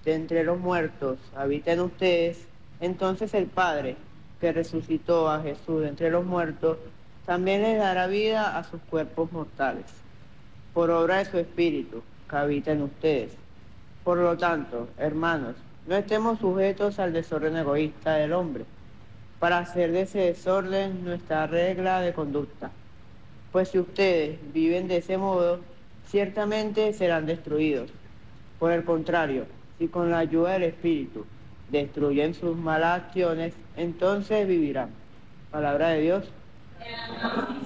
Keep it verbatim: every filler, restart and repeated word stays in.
de entre los muertos habita en ustedes, entonces el Padre, que resucitó a Jesús de entre los muertos, también les dará vida a sus cuerpos mortales, por obra de su Espíritu, que habita en ustedes. Por lo tanto, hermanos, no estemos sujetos al desorden egoísta del hombre, para hacer de ese desorden nuestra regla de conducta. Pues si ustedes viven de ese modo, ciertamente serán destruidos. Por el contrario, si con la ayuda del Espíritu destruyen sus malas acciones, entonces vivirán. Palabra de Dios.